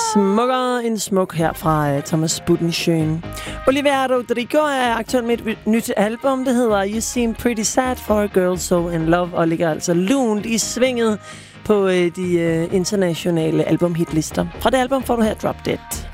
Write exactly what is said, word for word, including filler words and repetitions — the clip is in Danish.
Smukkere end smuk her fra uh, Thomas Budensjøen. Olivia Rodrigo er aktuelt med et nyt album, det hedder You Seem Pretty Sad for a Girl So In Love, og ligger altså lunt i svinget på uh, de uh, internationale albumhitlister. Fra det album får du her Drop Dead.